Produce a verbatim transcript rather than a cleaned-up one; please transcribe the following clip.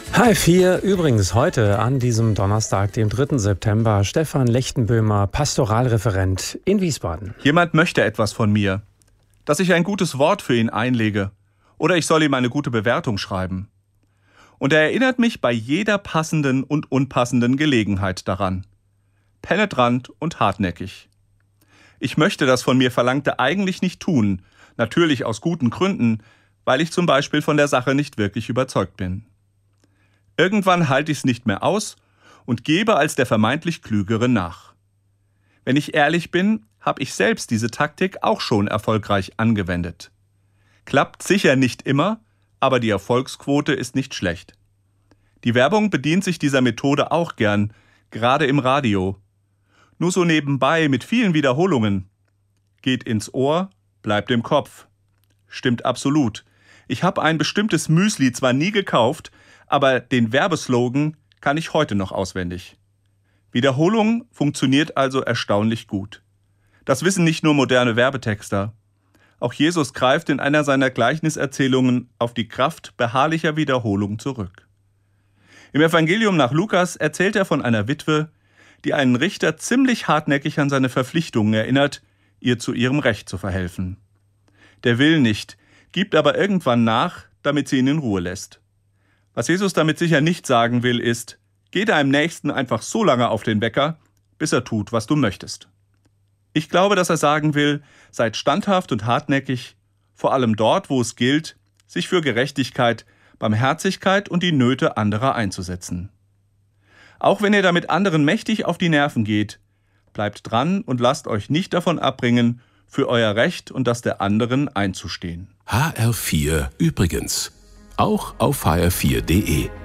H F vier, übrigens heute an diesem Donnerstag, dem dritten September, Stefan Lechtenböhmer, Pastoralreferent in Wiesbaden. Jemand möchte etwas von mir, dass ich ein gutes Wort für ihn einlege oder ich soll ihm eine gute Bewertung schreiben. Und er erinnert mich bei jeder passenden und unpassenden Gelegenheit daran. Penetrant und hartnäckig. Ich möchte das von mir Verlangte eigentlich nicht tun, natürlich aus guten Gründen, weil ich zum Beispiel von der Sache nicht wirklich überzeugt bin. Irgendwann halte ich es nicht mehr aus und gebe als der vermeintlich Klügere nach. Wenn ich ehrlich bin, habe ich selbst diese Taktik auch schon erfolgreich angewendet. Klappt sicher nicht immer, aber die Erfolgsquote ist nicht schlecht. Die Werbung bedient sich dieser Methode auch gern, gerade im Radio. Nur so nebenbei mit vielen Wiederholungen. Geht ins Ohr, bleibt im Kopf. Stimmt absolut. Ich habe ein bestimmtes Müsli zwar nie gekauft, aber den Werbeslogan kann ich heute noch auswendig. Wiederholung funktioniert also erstaunlich gut. Das wissen nicht nur moderne Werbetexter. Auch Jesus greift in einer seiner Gleichniserzählungen auf die Kraft beharrlicher Wiederholung zurück. Im Evangelium nach Lukas erzählt er von einer Witwe, die einen Richter ziemlich hartnäckig an seine Verpflichtungen erinnert, ihr zu ihrem Recht zu verhelfen. Der will nicht, gibt aber irgendwann nach, damit sie ihn in Ruhe lässt. Was Jesus damit sicher nicht sagen will, ist, geh deinem Nächsten einfach so lange auf den Wecker, bis er tut, was du möchtest. Ich glaube, dass er sagen will, seid standhaft und hartnäckig, vor allem dort, wo es gilt, sich für Gerechtigkeit, Barmherzigkeit und die Nöte anderer einzusetzen. Auch wenn ihr damit anderen mächtig auf die Nerven geht, bleibt dran und lasst euch nicht davon abbringen, für euer Recht und das der anderen einzustehen. H R vier übrigens. Auch auf H R vier punkt de.